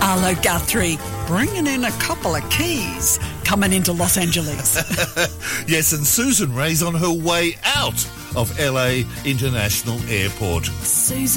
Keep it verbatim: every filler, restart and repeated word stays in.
Carlo Guthrie, bringing in a couple of keys, coming into Los Angeles. Yes, and Susan Ray's on her way out of L A International Airport. Susan